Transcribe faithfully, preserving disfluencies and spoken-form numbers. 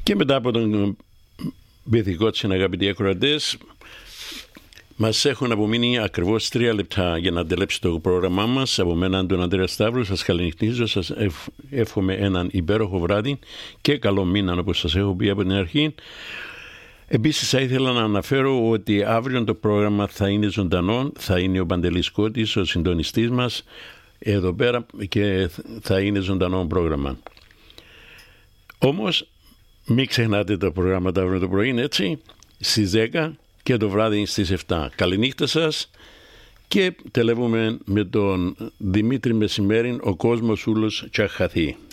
Και μετά από τον βυθικό της, αγαπητοί ακροατές, μας έχουν απομείνει ακριβώς τρία λεπτά για να τελέψει το πρόγραμμά μας. Από μένα, τον Ανδρέα Σταύρου, σας καληνυχτίζω, σας εύχομαι έναν υπέροχο βράδυ και καλό μήνα, όπως σας έχω πει από την αρχή. Επίσης θα ήθελα να αναφέρω ότι αύριο το πρόγραμμα θα είναι ζωντανό, θα είναι ο Παντελής Κώτης, ο συντονιστής μας εδώ πέρα, και θα είναι ζωντανό πρόγραμμα. Όμως μην ξεχνάτε τα προγράμματα αύριο το πρωί, έτσι, στις δέκα και το βράδυ στις επτά. Καληνύχτα σας και τελεύουμε με τον Δημήτρη Μεσημέριν, ο κόσμος ούλος τσαχαθεί.